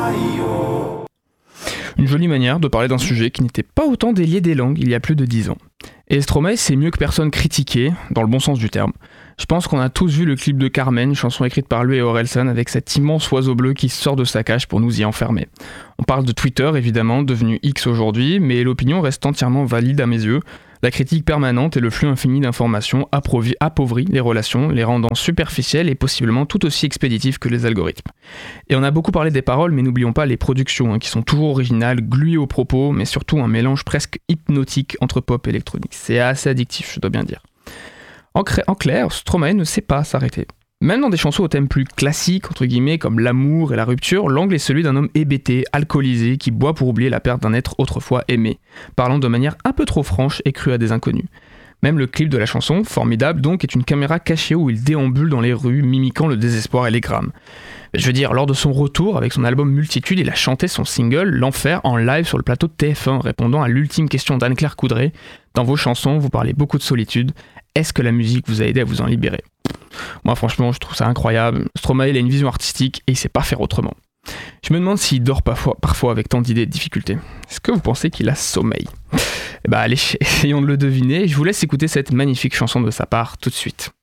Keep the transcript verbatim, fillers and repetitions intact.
Une jolie manière de parler d'un sujet qui n'était pas autant délié des langues il y a plus de dix ans. Et Stromae, c'est mieux que personne critiqué, dans le bon sens du terme. Je pense qu'on a tous vu le clip de Carmen, chanson écrite par lui et Orelsan, avec cet immense oiseau bleu qui sort de sa cage pour nous y enfermer. On parle de Twitter, évidemment, devenu X aujourd'hui, mais l'opinion reste entièrement valide à mes yeux. La critique permanente et le flux infini d'informations approvi- appauvrit les relations, les rendant superficielles et possiblement tout aussi expéditives que les algorithmes. Et on a beaucoup parlé des paroles, mais n'oublions pas les productions, hein, qui sont toujours originales, gluées aux propos, mais surtout un mélange presque hypnotique entre pop et électronique. C'est assez addictif, je dois bien dire. En, cré- en clair, Stromae ne sait pas s'arrêter. Même dans des chansons au thème plus classique, entre guillemets, comme l'amour et la rupture, l'angle est celui d'un homme hébété, alcoolisé, qui boit pour oublier la perte d'un être autrefois aimé, parlant de manière un peu trop franche et crue à des inconnus. Même le clip de la chanson, formidable donc, est une caméra cachée où il déambule dans les rues, mimiquant le désespoir et les drames. Je veux dire, lors de son retour avec son album Multitude, il a chanté son single L'Enfer en live sur le plateau de T F un, répondant à l'ultime question d'Anne-Claire Coudray. Dans vos chansons, vous parlez beaucoup de solitude. Est-ce que la musique vous a aidé à vous en libérer ? Moi, franchement, je trouve ça incroyable. Stromae, il a une vision artistique et il sait pas faire autrement. Je me demande s'il dort parfois, parfois avec tant d'idées et de difficultés. Est-ce que vous pensez qu'il a sommeil ? Eh bah allez, essayons de le deviner. Je vous laisse écouter cette magnifique chanson de sa part tout de suite.